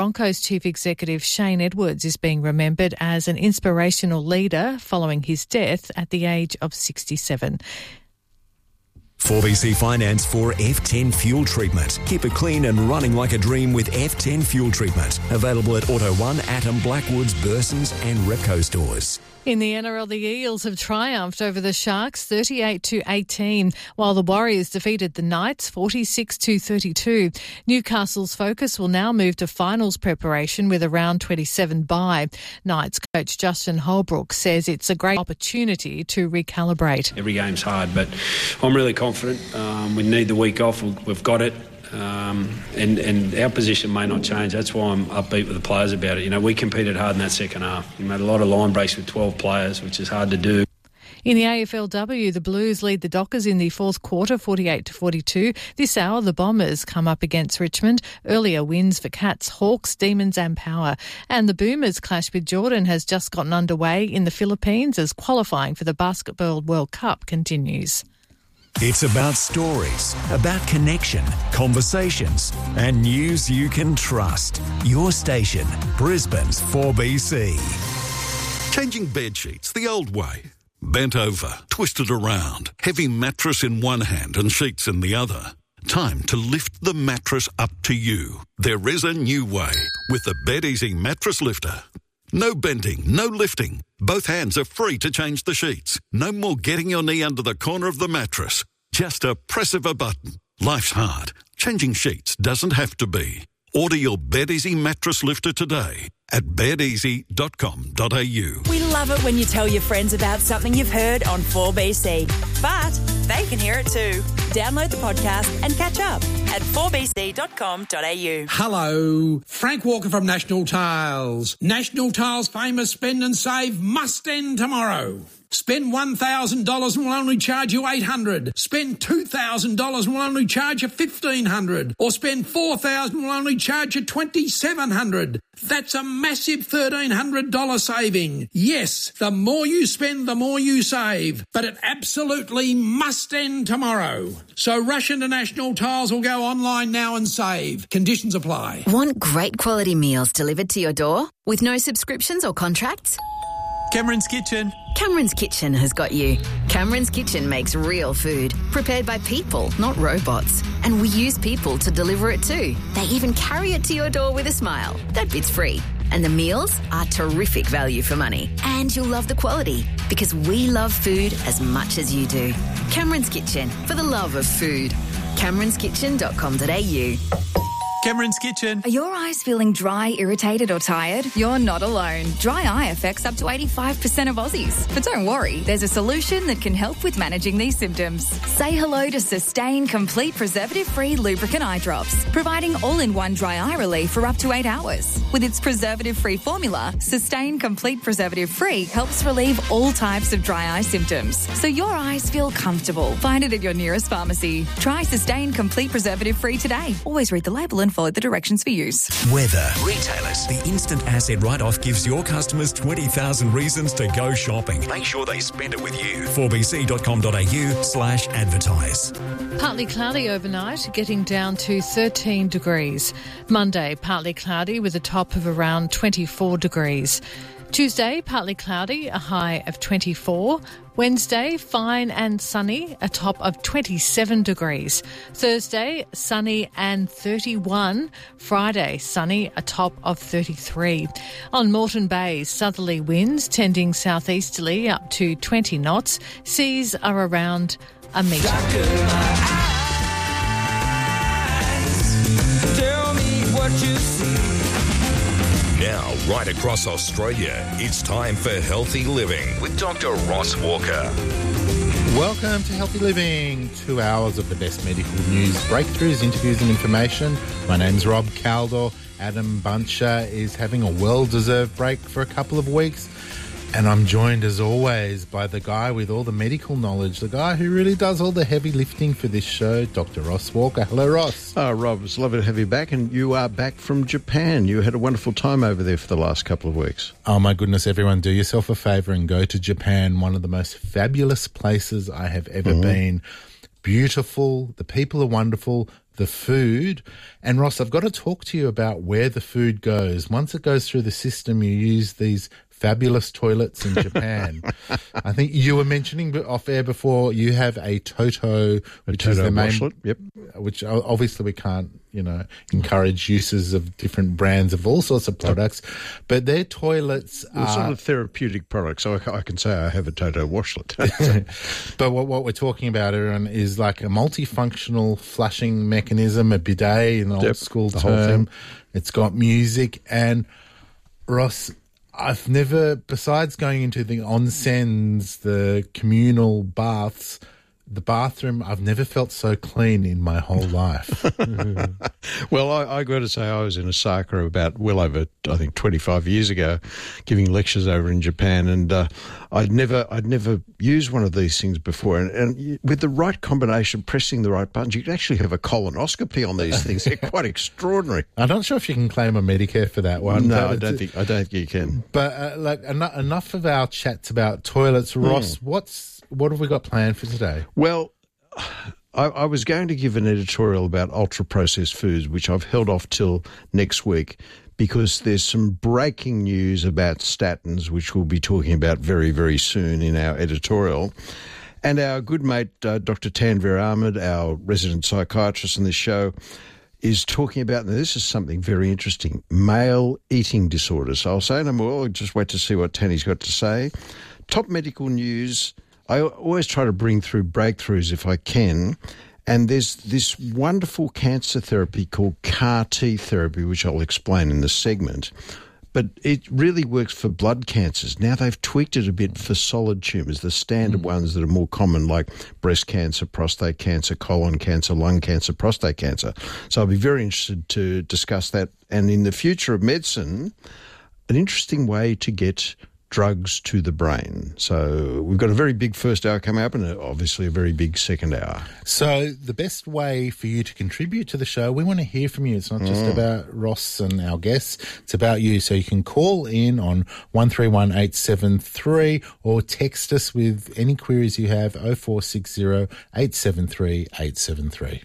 Broncos chief executive Shane Edwards is being remembered as an inspirational leader following his death at the age of 67. 4BC Finance for F10 Fuel Treatment. Keep it clean and running like a dream with F10 Fuel Treatment. Available at Auto 1, Atom, Blackwoods, Bursons and Repco stores. In the NRL, the Eels have triumphed over the Sharks 38-18, while the Warriors defeated the Knights 46-32. Newcastle's focus will now move to finals preparation with a round 27 bye. Knights coach Justin Holbrook says it's a great opportunity to recalibrate. Every game's hard, but I'm really confident. We need the week off. We've got it. And our position may not change. That's why I'm upbeat with the players about it. You know, we competed hard in that second half. We made a lot of line breaks with 12 players, which is hard to do. In the AFLW, the Blues lead the Dockers in the fourth quarter, 48-42. This hour, the Bombers come up against Richmond. Earlier wins for Cats, Hawks, Demons and Power. And the Boomers' clash with Jordan has just gotten underway in the Philippines as qualifying for the Basketball World Cup continues. It's about stories, about connection, conversations, and news you can trust. Your station, Brisbane's 4BC. Changing bed sheets the old way. Bent over, twisted around, heavy mattress in one hand and sheets in the other. Time to lift the mattress up to you. There is a new way with the BedEasy Mattress Lifter. No bending, no lifting. Both hands are free to change the sheets. No more getting your knee under the corner of the mattress. Just a press of a button. Life's hard. Changing sheets doesn't have to be. Order your BedEasy Mattress Lifter today at bedeasy.com.au. We love it when you tell your friends about something you've heard on 4BC. But they can hear it too. Download the podcast and catch up at 4bc.com.au. Hello, Frank Walker from National Tiles. National Tiles' famous spend and save must end tomorrow. Spend $1,000 and we'll only charge you $800. Spend $2,000 and we'll only charge you $1,500. Or spend $4,000 and we'll only charge you $2,700. That's a massive $1,300 saving. Yes, the more you spend, the more you save. But it absolutely must end tomorrow. So rush into National Tiles or go online now and save. Conditions apply. Want great quality meals delivered to your door with no subscriptions or contracts? Cameron's Kitchen. Cameron's Kitchen has got you. Cameron's Kitchen makes real food, prepared by people, not robots. And we use people to deliver it too. They even carry it to your door with a smile. That bit's free. And the meals are terrific value for money. And you'll love the quality, because we love food as much as you do. Cameron's Kitchen, for the love of food. Cameron'sKitchen.com.au. Cameron's Kitchen. Are your eyes feeling dry, irritated or tired? You're not alone. Dry eye affects up to 85% of Aussies. But don't worry, there's a solution that can help with managing these symptoms. Say hello to Sustain Complete Preservative-Free Lubricant Eye Drops, providing all-in-one dry eye relief for up to 8 hours. With its preservative-free formula, Sustain Complete Preservative-Free helps relieve all types of dry eye symptoms, so your eyes feel comfortable. Find it at your nearest pharmacy. Try Sustain Complete Preservative-Free today. Always read the label and follow the directions for use. Weather. Retailers. The instant asset write-off gives your customers 20,000 reasons to go shopping. Make sure they spend it with you. 4bc.com.au/advertise. Partly cloudy overnight, getting down to 13 degrees. Monday, partly cloudy with a top of around 24 degrees. Tuesday, partly cloudy, a high of 24. Wednesday, fine and sunny, a top of 27 degrees. Thursday, sunny and 31. Friday, sunny, a top of 33. On Moreton Bay, southerly winds tending southeasterly up to 20 knots. Seas are around a metre. Tell me what you see. Now, right across Australia, it's time for Healthy Living with Dr. Ross Walker. Welcome to Healthy Living, 2 hours of the best medical news, breakthroughs, interviews and information. My name's Rob Caldor. Adam Buncher is having a well-deserved break for a couple of weeks. And I'm joined, as always, by the guy with all the medical knowledge, the guy who really does all the heavy lifting for this show, Dr. Ross Walker. Hello, Ross. Rob, it's lovely to have you back, and you are back from Japan. You had a wonderful time over there for the last couple of weeks. Oh, my goodness, everyone, do yourself a favour and go to Japan, one of the most fabulous places I have ever been. Beautiful, the people are wonderful, the food. And Ross, I've got to talk to you about where the food goes. Once it goes through the system, you use these fabulous toilets in Japan. I think you were mentioning off air before you have a Toto, which is the main, washlet, yep. Which obviously we can't, encourage uses of different brands of all sorts of products, but their toilets are sort of therapeutic products. So I can say I have a Toto washlet. But what we're talking about, Aaron, is like a multifunctional flushing mechanism, a bidet, an old school term. It's got music, and Ross, I've never, besides going into the onsens, the communal baths, the bathroom, I've never felt so clean in my whole life. Well, I got to say I was in Osaka about over, I think, 25 years ago, giving lectures over in Japan, and I'd never used one of these things before. And with the right combination, pressing the right buttons, you can actually have a colonoscopy on these things. They're quite extraordinary. I'm not sure if you can claim a Medicare for that one. No, I don't think you can. But enough of our chats about toilets. Ross, what have we got planned for today? Well, I was going to give an editorial about ultra-processed foods, which I've held off till next week because there's some breaking news about statins, which we'll be talking about very, very soon in our editorial. And our good mate, Dr. Tanvir Ahmed, our resident psychiatrist on this show, is talking about, and this is something very interesting, male eating disorders. So I'll say no more. I'll just wait to see what Tanny's got to say. Top medical news. I always try to bring through breakthroughs if I can, and there's this wonderful cancer therapy called CAR T therapy, which I'll explain in this segment, but it really works for blood cancers. Now they've tweaked it a bit for solid tumours, the standard ones that are more common like breast cancer, prostate cancer, colon cancer, lung cancer, prostate cancer. So I'll be very interested to discuss that, and in the future of medicine, an interesting way to get drugs to the brain. So we've got a very big first hour coming up and obviously a very big second hour. So the best way for you to contribute to the show, we want to hear from you. It's not just about Ross and our guests, it's about you. So you can call in on 131873 or text us with any queries you have, 0460 873 873.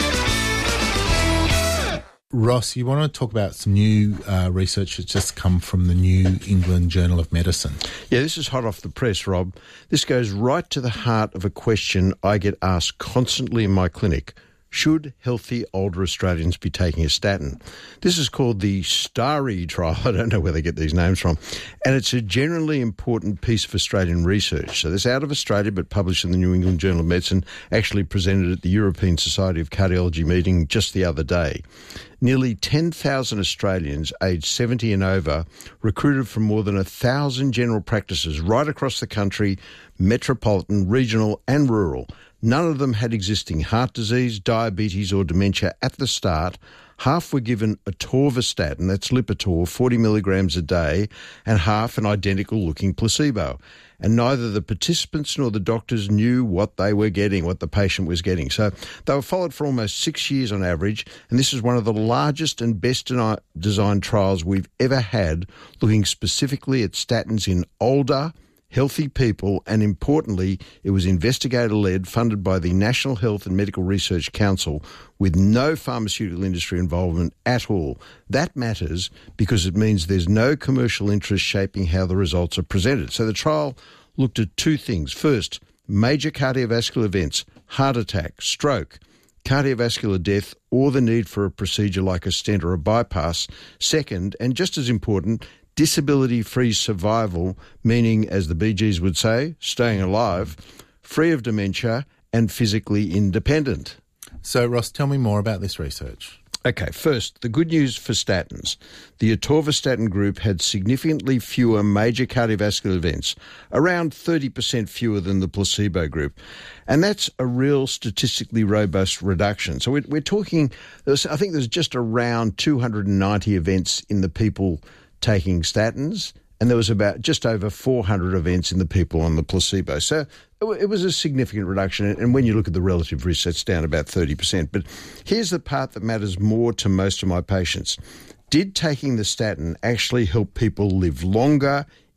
Ross, you want to talk about some new research that's just come from the New England Journal of Medicine. Yeah, this is hot off the press, Rob. This goes right to the heart of a question I get asked constantly in my clinic. Should healthy older Australians be taking a statin? This is called the STARI trial. I don't know where they get these names from. And it's a generally important piece of Australian research. So this is out of Australia, but published in the New England Journal of Medicine, actually presented at the European Society of Cardiology meeting just the other day. Nearly 10,000 Australians aged 70 and over recruited from more than 1,000 general practices right across the country, metropolitan, regional and rural. None of them had existing heart disease, diabetes or dementia at the start. Half were given atorvastatin, that's Lipitor, 40 milligrams a day, and half an identical-looking placebo. And neither the participants nor the doctors knew what they were getting, what the patient was getting. So they were followed for almost 6 years on average, and this is one of the largest and best designed trials we've ever had, looking specifically at statins in older, healthy people, and importantly, it was investigator-led, funded by the National Health and Medical Research Council, with no pharmaceutical industry involvement at all. That matters because it means there's no commercial interest shaping how the results are presented. So the trial looked at two things. First, major cardiovascular events, heart attack, stroke, cardiovascular death, or the need for a procedure like a stent or a bypass. Second, and just as important, disability-free survival, meaning, as the Bee Gees would say, staying alive, free of dementia and physically independent. So, Ross, tell me more about this research. Okay, first, the good news for statins. The atorvastatin group had significantly fewer major cardiovascular events, around 30% fewer than the placebo group. And that's a real statistically robust reduction. So we're talking, I think there's just around 290 events in the people taking statins, and there was about just over 400 events in the people on the placebo. So it was a significant reduction, and when you look at the relative risk, it's down about 30%. But here's the part that matters more to most of my patients. Did taking the statin actually help people live longer,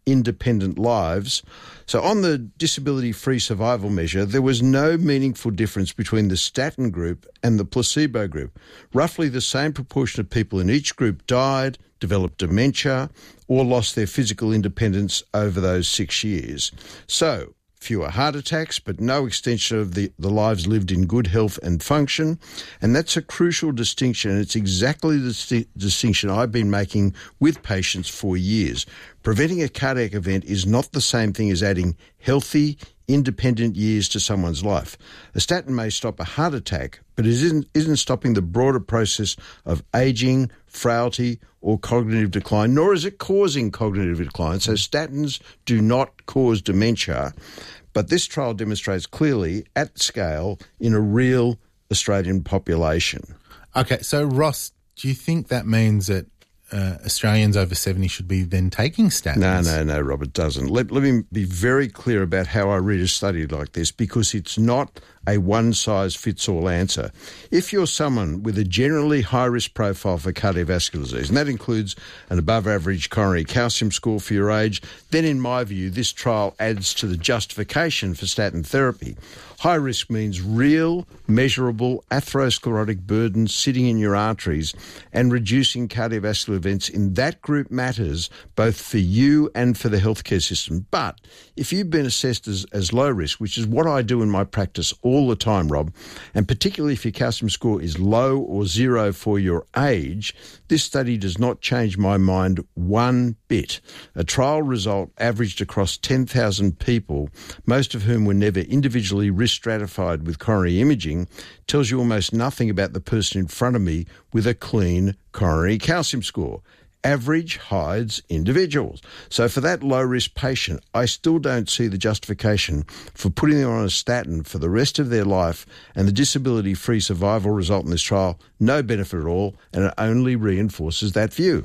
independent lives. So on the disability-free survival measure, there was no meaningful difference between the statin group and the placebo group. Roughly the same proportion of people in each group died, developed dementia, or lost their physical independence over those 6 years. So, fewer heart attacks, but no extension of the lives lived in good health and function. And that's a crucial distinction, and it's exactly the distinction I've been making with patients for years. Preventing a cardiac event is not the same thing as adding healthy, independent years to someone's life. A statin may stop a heart attack, but it isn't stopping the broader process of ageing, frailty, or cognitive decline, nor is it causing cognitive decline. So statins do not cause dementia, but this trial demonstrates clearly at scale in a real Australian population. Okay, so Ross, do you think that means that Australians over 70 should be then taking statins? No, Rob, it doesn't. Let me be very clear about how I read a study like this, because it's not a one-size-fits-all answer. If you're someone with a generally high-risk profile for cardiovascular disease, and that includes an above-average coronary calcium score for your age, then in my view, this trial adds to the justification for statin therapy. High risk means real, measurable atherosclerotic burden sitting in your arteries, and reducing cardiovascular events in that group matters both for you and for the healthcare system. But if you've been assessed as low risk, which is what I do in my practice all the time, Rob, and particularly if your calcium score is low or zero for your age, this study does not change my mind one bit. A trial result averaged across 10,000 people, most of whom were never individually risk stratified with coronary imaging, tells you almost nothing about the person in front of me with a clean coronary calcium score. Average hides individuals. So for that low-risk patient, I still don't see the justification for putting them on a statin for the rest of their life, and the disability-free survival result in this trial, no benefit at all, and it only reinforces that view.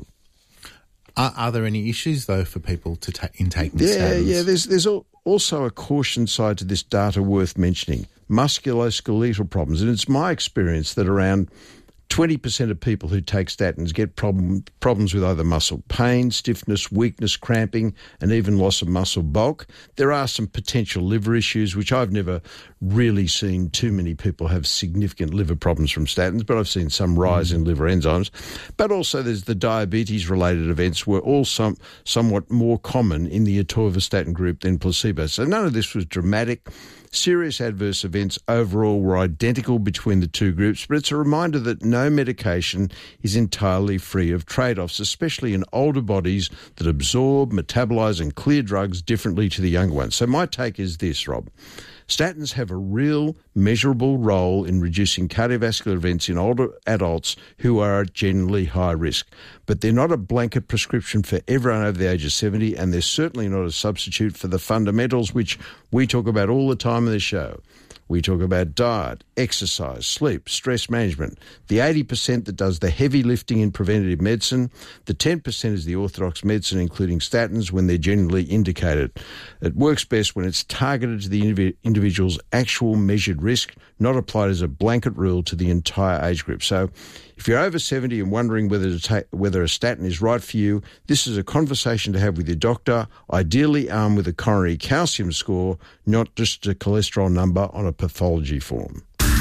Are there any issues, though, for people to in taking statins? Yeah, there's also a caution side to this data worth mentioning, musculoskeletal problems. And it's my experience that around 20% of people who take statins get problems with either muscle pain, stiffness, weakness, cramping, and even loss of muscle bulk. There are some potential liver issues, which I've never really seen too many people have significant liver problems from statins, but I've seen some rise in liver enzymes. But also there's the diabetes-related events were all somewhat more common in the atorvastatin group than placebo. So none of this was dramatic. Serious adverse events overall were identical between the two groups, but it's a reminder that no medication is entirely free of trade-offs, especially in older bodies that absorb, metabolize and clear drugs differently to the younger ones. So my take is this, Rob. Statins have a real, measurable role in reducing cardiovascular events in older adults who are at generally high risk. But they're not a blanket prescription for everyone over the age of 70, and they're certainly not a substitute for the fundamentals which we talk about all the time in the show. We talk about diet, exercise, sleep, stress management, the 80% that does the heavy lifting in preventative medicine, the 10% is the orthodox medicine, including statins, when they're generally indicated. It works best when it's targeted to the individual's actual measured risk, not applied as a blanket rule to the entire age group. So if you're over 70 and wondering whether a statin is right for you, this is a conversation to have with your doctor, ideally armed with a coronary calcium score, not just a cholesterol number on a pathology form.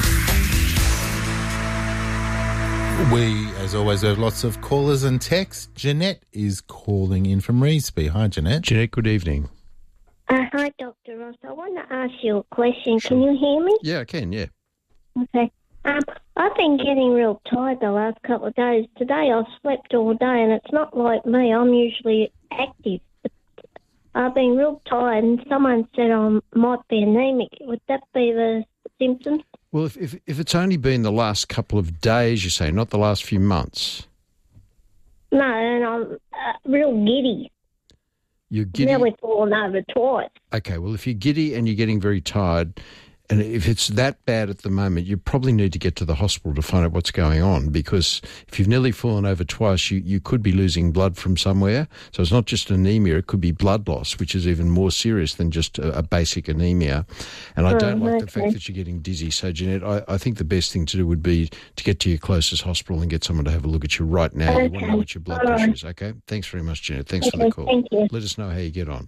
We, as always, have lots of callers and texts. Jeanette is calling in from Revesby. Hi, Jeanette. Jeanette, good evening. Hi, Dr. Ross. I want to ask you a question. Sure. Can you hear me? Yeah, I can, yeah. Okay. I've been getting real tired the last couple of days. Today I slept all day, and it's not like me. I'm usually active. I've been real tired, and someone said I might be anemic. Would that be the symptoms? Well, if it's only been the last couple of days, you say, not the last few months. No, and I'm real giddy. You're giddy? Nearly fallen over twice. Okay, well, if you're giddy and you're getting very tired, And if it's that bad at the moment, you probably need to get to the hospital to find out what's going on, because if you've nearly fallen over twice, you could be losing blood from somewhere. So it's not just anemia, it could be blood loss, which is even more serious than just a basic anemia. And I don't like the fact that you're getting dizzy. So, Jeanette, I think the best thing to do would be to get to your closest hospital and get someone to have a look at you right now. You want to know what your blood pressure is, okay? Thanks very much, Jeanette. Thanks for the call. Thank you. Let us know how you get on.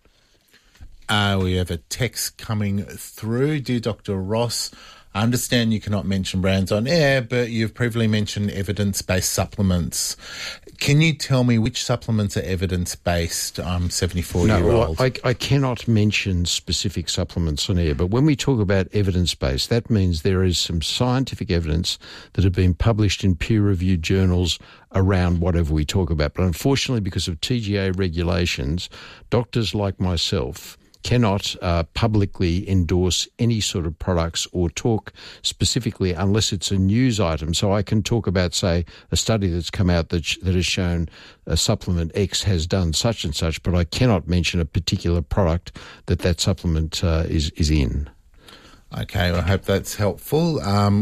We have a text coming through. Dear Dr. Ross, I understand you cannot mention brands on air, but you've previously mentioned evidence-based supplements. Can you tell me which supplements are evidence-based? I'm 74-year-old. No, I cannot mention specific supplements on air, but when we talk about evidence-based, that means there is some scientific evidence that have been published in peer-reviewed journals around whatever we talk about. But unfortunately, because of TGA regulations, doctors like myself cannot publicly endorse any sort of products or talk specifically unless it's a news item. So I can talk about, say, a study that's come out that has shown a supplement X has done such and such, but I cannot mention a particular product that supplement is in. Okay, I hope that's helpful.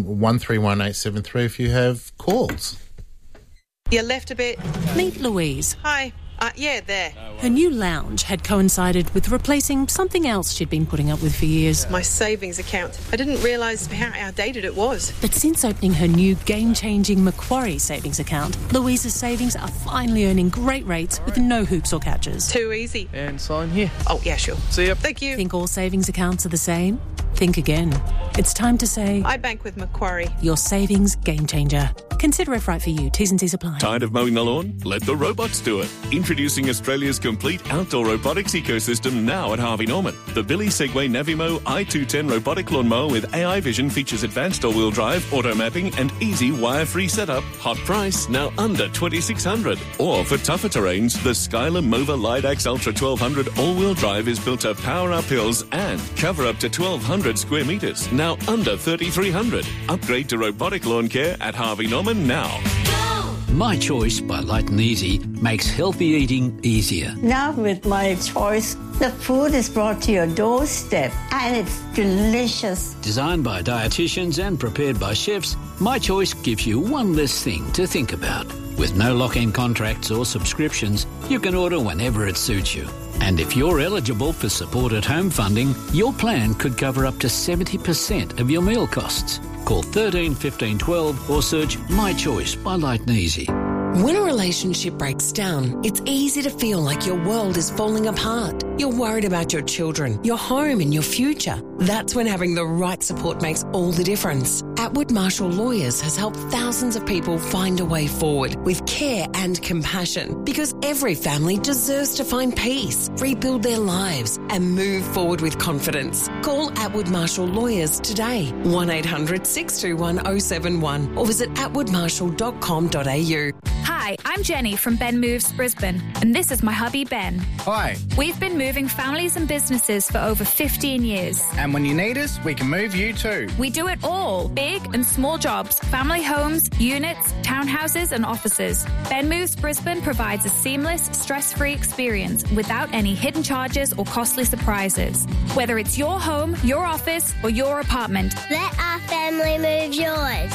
131873 if you have calls. You left a bit. Meet Louise. Hi. Yeah, there. Her new lounge had coincided with replacing something else she'd been putting up with for years. My savings account. I didn't realise how outdated it was. But since opening her new game-changing Macquarie savings account, Louise's savings are finally earning great rates with no hoops or catches. Too easy. And sign here. Oh, yeah, sure. See ya. Thank you. Think all savings accounts are the same? Think again. It's time to say... I bank with Macquarie. Your savings game changer. Consider if right for you. T's and C's apply. Tired of mowing the lawn? Let the robots do it. Introducing Australia's complete outdoor robotics ecosystem now at Harvey Norman. The Billy Segway Navimo i210 robotic lawnmower with AI vision features advanced all-wheel drive, auto mapping and easy wire-free setup. Hot price, now under $2,600. Or for tougher terrains, the Skyler Mova Lidax Ultra 1200 all-wheel drive is built to power up hills and cover up to 1,200 square metres, now under $3,300. Upgrade to robotic lawn care at Harvey Norman now. My Choice by Light and Easy makes healthy eating easier. Now with My Choice, the food is brought to your doorstep and it's delicious. Designed by dietitians and prepared by chefs, My Choice gives you one less thing to think about. With no lock-in contracts or subscriptions, you can order whenever it suits you. And if you're eligible for support at home funding, your plan could cover up to 70% of your meal costs. Call 13 15 12 or search My Choice by Light and Easy. When a relationship breaks down, it's easy to feel like your world is falling apart. You're worried about your children, your home and your future. That's when having the right support makes all the difference. Atwood Marshall Lawyers has helped thousands of people find a way forward with care and compassion, because every family deserves to find peace, rebuild their lives and move forward with confidence. Call Atwood Marshall Lawyers today, 1-800-621-071 or visit atwoodmarshall.com.au. Hi, I'm Jenny from Ben Moves Brisbane, and this is my hubby Ben. Hi. We've been moving families and businesses for over 15 years. And when you need us, we can move you too. We do it all, big and small jobs, family homes, units, townhouses and offices. Ben Moves Brisbane provides a seamless, stress-free experience without any hidden charges or costly surprises. Whether it's your home, your office or your apartment. Let our family move yours.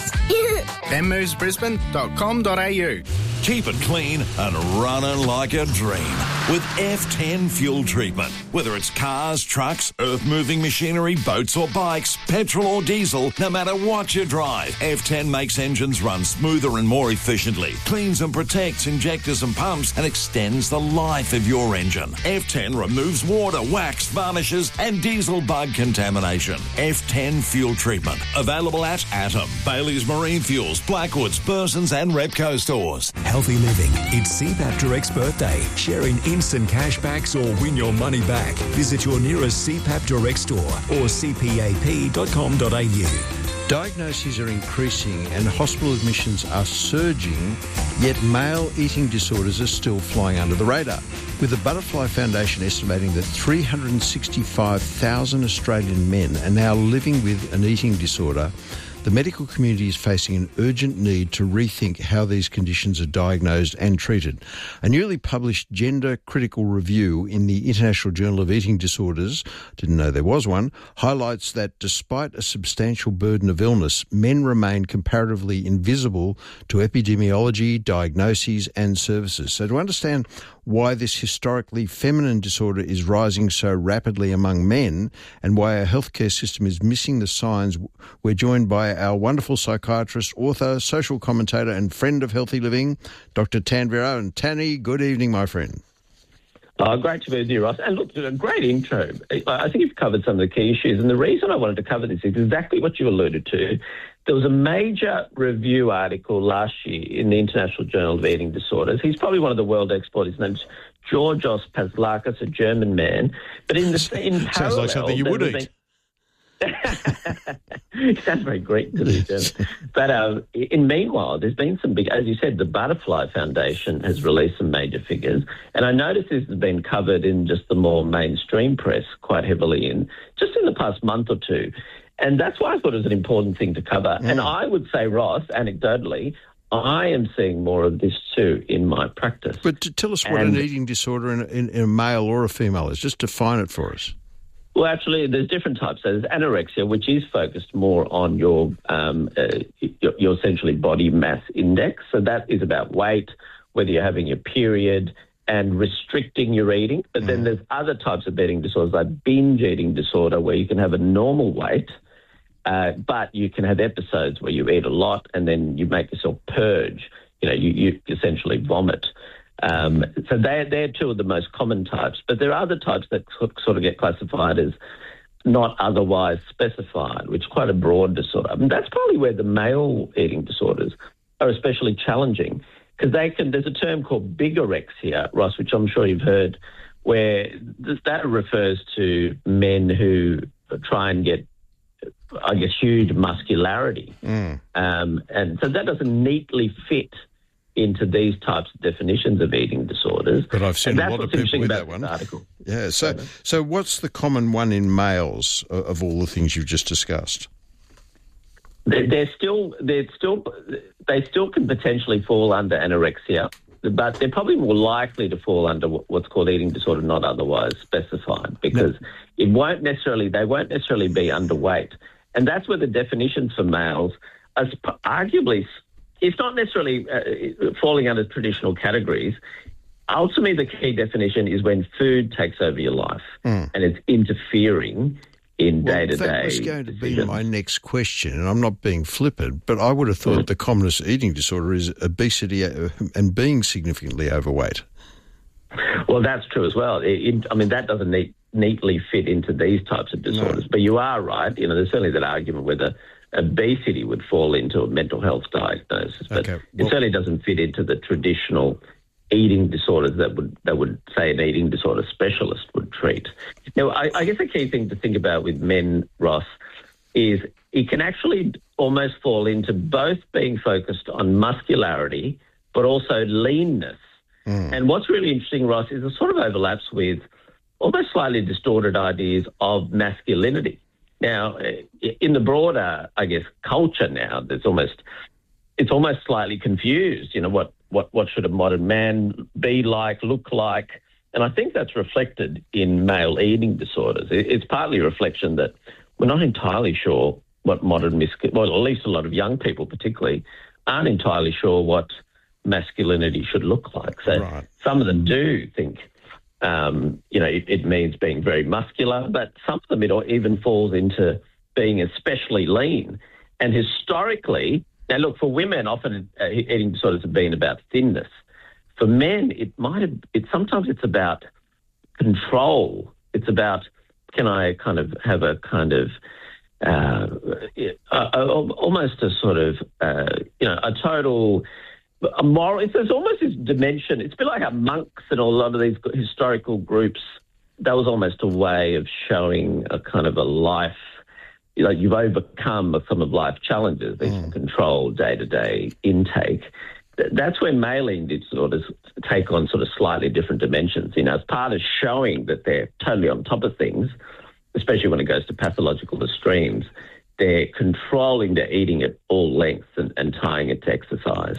benmovesbrisbane.com.au. Keep it clean and running like a dream with F10 fuel treatment. Whether it's cars, trucks, earth-moving machinery, boats or bikes, petrol or diesel, no matter what you drive, F10 makes engines run smoother and more efficiently, cleans and protects injectors and pumps, and extends the life of your engine. F10 removes water, wax, varnishes and diesel bug contamination. F10 fuel treatment. Available at Atom, Bailey's Marine Fuels, Blackwoods, Burson's and Repco stores. Healthy living. It's CPAP Direct's birthday. Share in instant cashbacks or win your money back. Visit your nearest CPAP Direct store or cpap.com.au. Diagnoses are increasing and hospital admissions are surging, yet male eating disorders are still flying under the radar. With the Butterfly Foundation estimating that 365,000 Australian men are now living with an eating disorder, the medical community is facing an urgent need to rethink how these conditions are diagnosed and treated. A newly published gender critical review in the International Journal of Eating Disorders, didn't know there was one, highlights that despite a substantial burden of illness, men remain comparatively invisible to epidemiology, diagnoses and services. So to understand why this historically feminine disorder is rising so rapidly among men and why our healthcare system is missing the signs, we're joined by our wonderful psychiatrist, author, social commentator and friend of healthy living, Dr. Tanvir Owen. Tanny, good evening, my friend. Great to be with you, Ross. And look, a great intro. I think you've covered some of the key issues. And the reason I wanted to cover this is exactly what you alluded to. There was a major review article last year in the International Journal of Eating Disorders. He's probably one of the world experts. His name's Georgios Pazlakis, a German man. But in parallel... Sounds like something you would eat. It sounds very Greek to me. But meanwhile, there's been some big, as you said, the Butterfly Foundation has released some major figures. And I noticed this has been covered in just the more mainstream press quite heavily just in the past month or two. And that's why I thought it was an important thing to cover. And I would say, Ross, anecdotally, I am seeing more of this too in my practice. But tell us what an eating disorder in a male or a female is. Just define it for us. Well, actually, there's different types. So there's anorexia, which is focused more on your essentially body mass index. So that is about weight, whether you're having your period, and restricting your eating. But then there's other types of eating disorders, like binge eating disorder, where you can have a normal weight, but you can have episodes where you eat a lot and then you make yourself purge. You essentially vomit. So they're two of the most common types. But there are other types that sort of get classified as not otherwise specified, which is quite a broad disorder. I mean, that's probably where the male eating disorders are especially challenging, because there's a term called bigorexia, Ross, which I'm sure you've heard, where that refers to men who try and get, I guess, huge muscularity. And so that doesn't neatly fit into these types of definitions of eating disorders. But I've seen a lot of people with that one. Yeah. So what's the common one in males of all the things you've just discussed? They still can potentially fall under anorexia, but they're probably more likely to fall under what's called eating disorder not otherwise specified, because they won't necessarily be underweight. And that's where the definitions for males are arguably, it's not necessarily falling under traditional categories. Ultimately, the key definition is when food takes over your life and it's interfering in day-to-day. That was going to be my next question, and I'm not being flippant, but I would have thought the commonest eating disorder is obesity and being significantly overweight. Well, that's true as well. That doesn't neatly fit into these types of disorders. No. But you are right. There's certainly that argument whether obesity would fall into a mental health diagnosis, but it certainly doesn't fit into the traditional eating disorders that would say an eating disorder specialist would treat. Now, I guess a key thing to think about with men, Ross, is it can actually almost fall into both being focused on muscularity but also leanness. And what's really interesting, Ross, is it sort of overlaps with almost slightly distorted ideas of masculinity. Now, in the broader, I guess, culture now, it's almost slightly confused. What should a modern man be like, look like? And I think that's reflected in male eating disorders. It's partly a reflection that we're not entirely sure what modern at least a lot of young people particularly, aren't entirely sure what masculinity should look like. So some of them do think, it means being very muscular, but some of them it even falls into being especially lean. And historically, now look, for women, often eating disorders have been about thinness. For men, sometimes it's about control. It's about, can I kind of have a kind of almost a sort of a total. A moral, there's almost this dimension. It's a bit like how monks and a lot of these historical groups, that was almost a way of showing a kind of a life, you've overcome some of life challenges, these controlled day-to-day intake. That's where male eating disorders take on sort of slightly different dimensions. As part of showing that they're totally on top of things, especially when it goes to pathological extremes, they're controlling their eating at all lengths and tying it to exercise.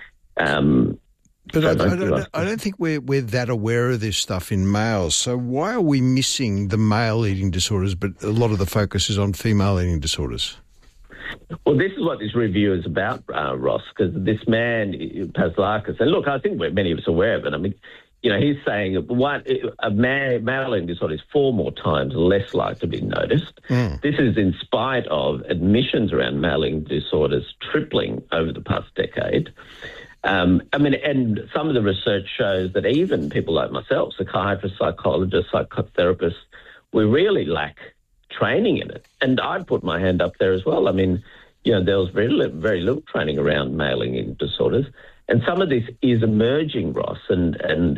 But I don't think we're that aware of this stuff in males. So why are we missing the male eating disorders, but a lot of the focus is on female eating disorders? Well, this is what this review is about, Ross, because this man, Pazlakis, and look, I think many of us are aware of it. I mean, he's saying a male eating disorder is 4 more times less likely to be noticed. This is in spite of admissions around male eating disorders tripling over the past decade. And some of the research shows that even people like myself, psychiatrists, psychologists, psychotherapists, we really lack training in it. And I'd put my hand up there as well. I mean, there was very little training around male eating disorders. And some of this is emerging, Ross, and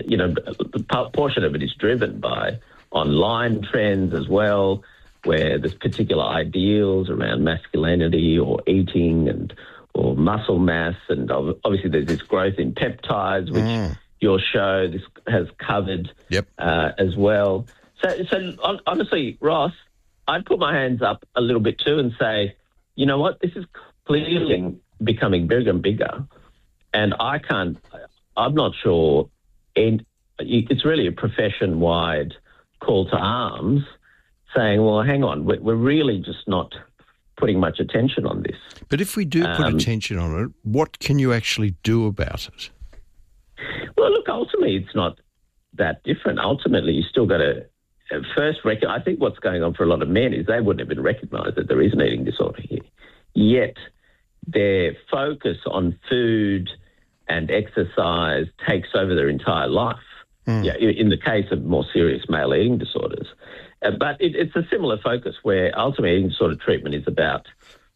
a portion of it is driven by online trends as well, where there's particular ideals around masculinity or eating or muscle mass, and obviously there's this growth in peptides, which your show this has covered as well. So honestly, Ross, I'd put my hands up a little bit too and say, you know what, this is clearly becoming bigger and bigger, and I'm not sure, it's really a profession-wide call to arms saying, well, hang on, we're really just not putting much attention on this. But if we do put attention on it, what can you actually do about it? Well, look, ultimately it's not that different. Ultimately, you still got to first I think what's going on for a lot of men is they wouldn't even recognise that there is an eating disorder here. Yet their focus on food and exercise takes over their entire life. In the case of more serious male eating disorders. But it's a similar focus where ultimately eating disorder treatment is about,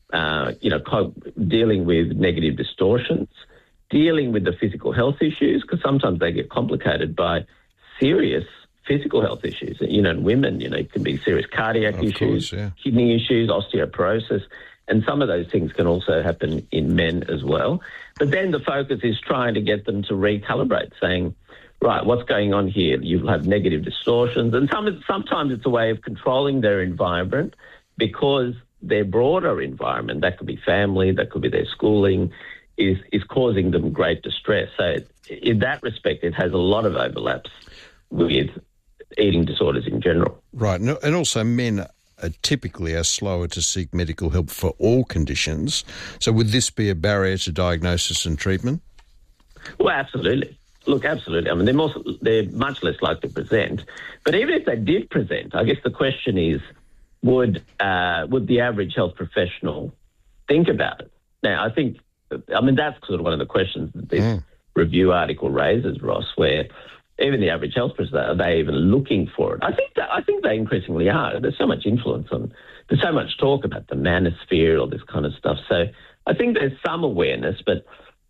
dealing with negative distortions, dealing with the physical health issues, because sometimes they get complicated by serious physical health issues. In women, it can be serious cardiac issues, kidney issues, osteoporosis, and some of those things can also happen in men as well. But then the focus is trying to get them to recalibrate, saying, right, what's going on here? You have negative distortions, and sometimes it's a way of controlling their environment because their broader environment, that could be family, that could be their schooling, is causing them great distress. So in that respect, it has a lot of overlaps with eating disorders in general. Right, and also men typically are slower to seek medical help for all conditions. So would this be a barrier to diagnosis and treatment? Well, absolutely. Look, absolutely. I mean, they're much less likely to present. But even if they did present, I guess the question is, would the average health professional think about it? Now, that's sort of one of the questions that this review article raises, Ross, where even the average health professional, are they even looking for it? I think they increasingly are. There's so much influence there's so much talk about the manosphere, all this kind of stuff. So I think there's some awareness, but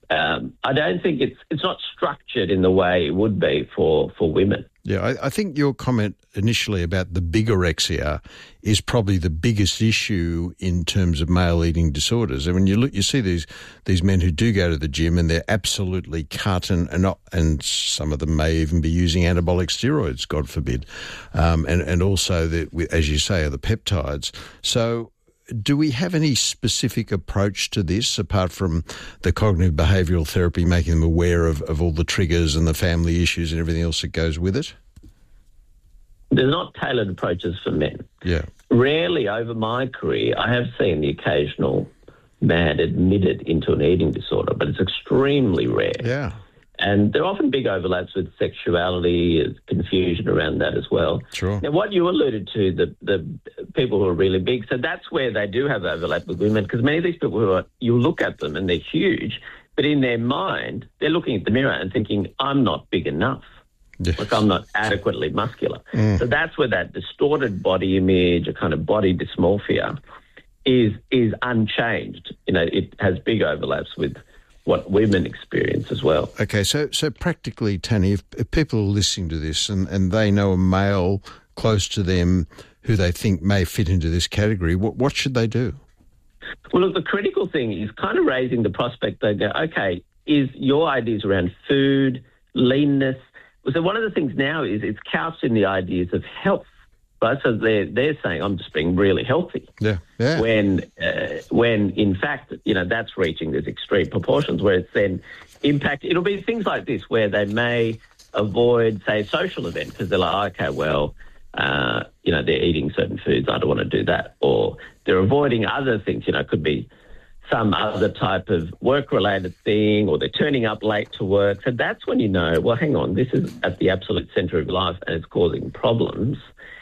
I don't think it's not structured in the way it would be for women. Yeah, I think your comment initially about the bigorexia is probably the biggest issue in terms of male eating disorders. I mean, you see these men who do go to the gym and they're absolutely cut, and some of them may even be using anabolic steroids, God forbid, and also as you say, are the peptides. So, do we have any specific approach to this apart from the cognitive behavioural therapy, making them aware of all the triggers and the family issues and everything else that goes with it? There's not tailored approaches for men. Yeah. Rarely over my career, I have seen the occasional man admitted into an eating disorder, but it's extremely rare. Yeah. And there are often big overlaps with sexuality, confusion around that as well. Sure. Now, what you alluded to, the people who are really big, so that's where they do have overlap with women, because many of these people you look at them and they're huge, but in their mind, they're looking at the mirror and thinking, I'm not big enough. Yes. Like I'm not adequately muscular. So that's where that distorted body image, a kind of body dysmorphia, is unchanged. It has big overlaps with what women experience as well. Okay, so practically, Tanny, if people are listening to this and they know a male close to them who they think may fit into this category, what should they do? Well, look, the critical thing is kind of raising the prospect. They go, okay, is your ideas around food, leanness? So one of the things now is it's couched in the ideas of health. right? So they're saying, I'm just being really healthy. Yeah. When in fact, that's reaching these extreme proportions where it's then impact. It'll be things like this where they may avoid, say, a social event because they're like, okay, well, they're eating certain foods. I don't want to do that. Or they're avoiding other things. It could be some other type of work-related thing, or they're turning up late to work. So that's when well, hang on, this is at the absolute centre of life and it's causing problems.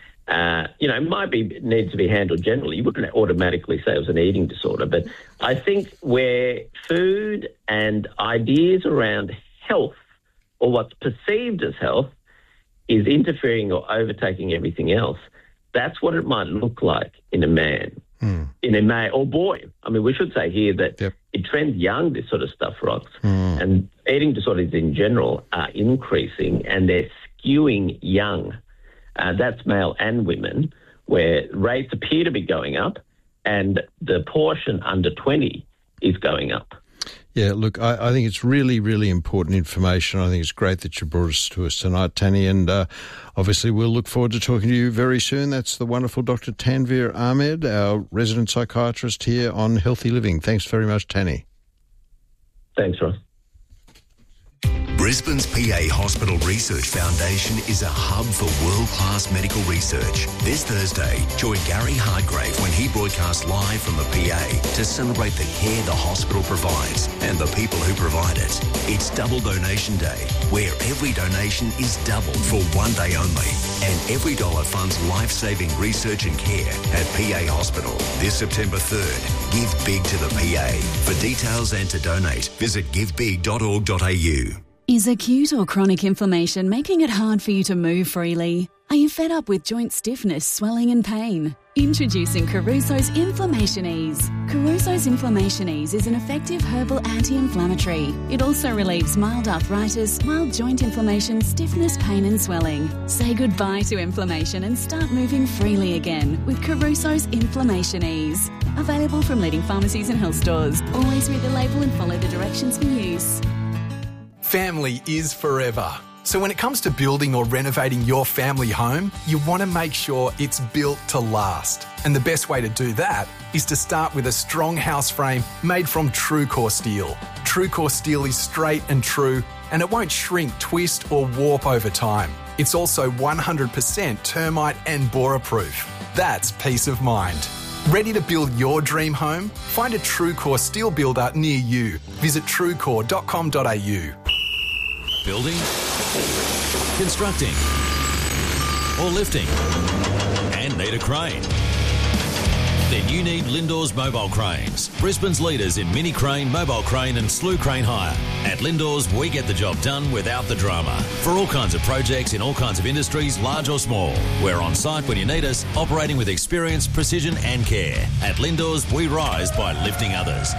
It might need to be handled generally. You wouldn't automatically say it was an eating disorder. But I think where food and ideas around health, or what's perceived as health, is interfering or overtaking everything else, that's what it might look like in a man, in a male or boy. I mean, we should say here that it trends young, this sort of stuff, Rox. And eating disorders in general are increasing and they're skewing young. That's male and women, where rates appear to be going up and the portion under 20 is going up. Yeah, look, I think it's really, really important information. I think it's great that you brought us to us tonight, Tani, and obviously we'll look forward to talking to you very soon. That's the wonderful Dr. Tanveer Ahmed, our resident psychiatrist here on Healthy Living. Thanks very much, Tani. Thanks, Ross. Brisbane's PA Hospital Research Foundation is a hub for world-class medical research. This Thursday, join Gary Hardgrave when he broadcasts live from the PA to celebrate the care the hospital provides and the people who provide it. It's Double Donation Day, where every donation is doubled for one day only. And every dollar funds life-saving research and care at PA Hospital. This September 3rd, give big to the PA. For details and to donate, visit givebig.org.au. Is acute or chronic inflammation making it hard for you to move freely? Are you fed up with joint stiffness, swelling and pain? Introducing Caruso's Inflammation Ease. Caruso's Inflammation Ease is an effective herbal anti-inflammatory. It also relieves mild arthritis, mild joint inflammation, stiffness, pain and swelling. Say goodbye to inflammation and start moving freely again with Caruso's Inflammation Ease. Available from leading pharmacies and health stores. Always read the label and follow the directions for use. Family is forever. So when it comes to building or renovating your family home, you want to make sure it's built to last. And the best way to do that is to start with a strong house frame made from TrueCore steel. TrueCore steel is straight and true, and it won't shrink, twist or warp over time. It's also 100% termite and borer-proof. That's peace of mind. Ready to build your dream home? Find a TrueCore steel builder near you. Visit truecore.com.au. Building, constructing, or lifting, and need a crane? Then you need Lindors Mobile Cranes, Brisbane's leaders in mini crane, mobile crane and slew crane hire. At Lindors, we get the job done without the drama. For all kinds of projects in all kinds of industries, large or small. We're on site when you need us, operating with experience, precision and care. At Lindors, we rise by lifting others.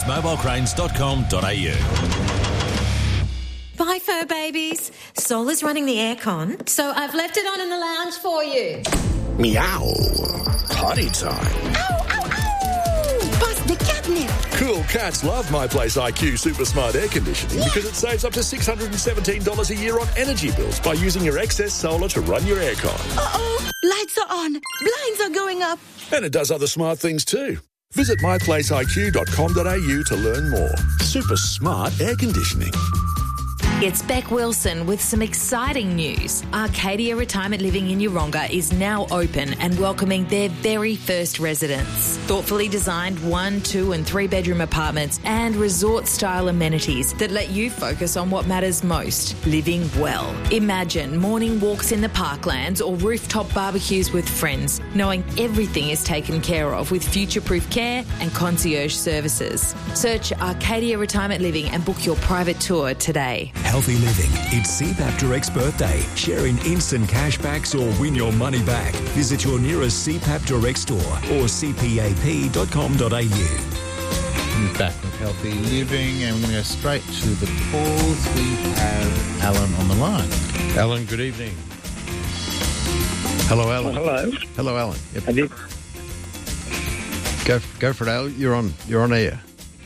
LindorsMobilecranes.com.au. Bye, fur babies. Sol is running the aircon, so I've left it on in the lounge for you. Meow. Potty time. Ow, ow, ow! Bust the catnip. Cool cats love My Place IQ Super Smart Air Conditioning because it saves up to $617 a year on energy bills by using your excess solar to run your aircon. Uh-oh. Lights are on. Blinds are going up. And it does other smart things too. Visit myplaceiq.com.au to learn more. Super smart air conditioning. It's Beck Wilson with some exciting news. Arcadia Retirement Living in Yeronga is now open and welcoming their very first residents. Thoughtfully designed 1, 2 and 3 bedroom apartments and resort-style amenities that let you focus on what matters most, living well. Imagine morning walks in the parklands or rooftop barbecues with friends, knowing everything is taken care of with future-proof care and concierge services. Search Arcadia Retirement Living and book your private tour today. Healthy Living. It's CPAP Direct's birthday. Share in instant cashbacks or win your money back. Visit your nearest CPAP Direct store or cpap.com.au. Back with Healthy Living, and we're going to go straight to the calls. We have Alan on the line. Alan, good evening. Hello, Alan. Hello. Hello, Alan. Yep. I did. Go for it, Alan. You're on air.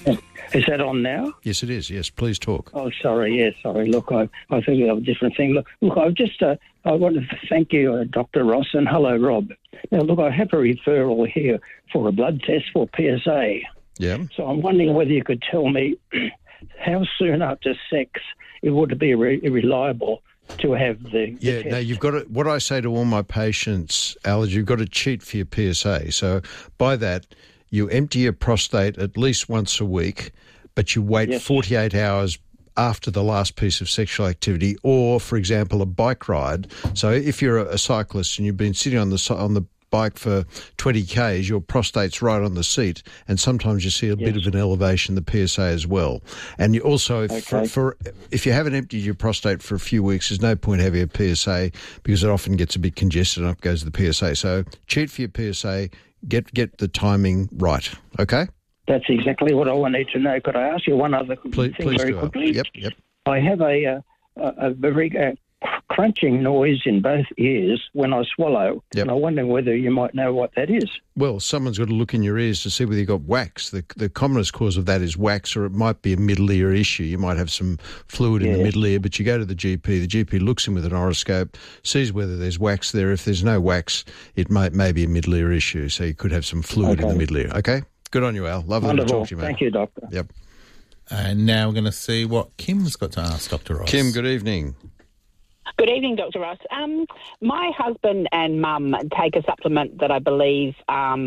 Is that on now? Yes, it is. Yes, please talk. Oh, sorry. Yes, sorry. Look, I think of a different thing. Look, I've just, I want to thank you, Dr. Ross, and hello, Rob. Now, look, I have a referral here for a blood test for PSA. Yeah. So I'm wondering whether you could tell me how soon after sex it would be reliable to have the test. No, you've got to, what I say to all my patients, Al, you've got to cheat for your PSA. So by that, you empty your prostate at least once a week, but you wait 48 hours after the last piece of sexual activity, or, for example, a bike ride. So if you're a cyclist and you've been sitting on the bike for 20 Ks, your prostate's right on the seat, and sometimes you see a bit of an elevation in the PSA as well. And you also, if you haven't emptied your prostate for a few weeks, there's no point having a PSA because it often gets a bit congested and up goes the PSA. So cheat for your PSA, get the timing right, okay? That's exactly what I wanted to know. Could I ask you one other thing very quickly? Yep. I have a very crunching noise in both ears when I swallow, and I'm wondering whether you might know what that is. Well, someone's got to look in your ears to see whether you've got wax. The commonest cause of that is wax, or it might be a middle ear issue. You might have some fluid in the middle ear, but you go to the GP looks in with an oroscope, sees whether there's wax there. If there's no wax, it may be a middle ear issue, so you could have some fluid in the middle ear, okay? Good on you, Al. Lovely to talk to you, mate. Thank you, Doctor. Yep. And now we're going to see what Kim's got to ask Dr. Ross. Kim, good evening. Good evening, Dr. Ross. My husband and mum take a supplement that I believe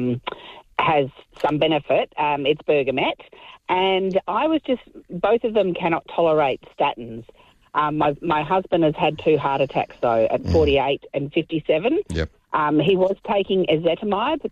has some benefit. It's Bergamet. And both of them cannot tolerate statins. My husband has had 2 heart attacks, though, at 48 and 57. Yep. He was taking ezetimibe.